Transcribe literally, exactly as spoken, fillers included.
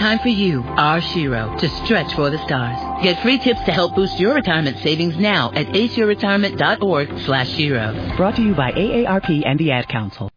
time for you, our Shiro, to stretch for the stars. Get free tips to help boost your retirement savings now at ace your retirement dot org slash Shiro. Brought to you by A A R P and the Ad Council.